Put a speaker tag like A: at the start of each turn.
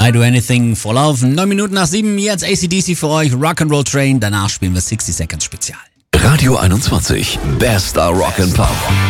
A: I Do Anything for Love. 9 Minuten nach 7, jetzt AC/DC für euch, Rock'n'Roll Train. Danach spielen wir 60 Seconds Spezial.
B: Radio 21, bester Rock and Pop.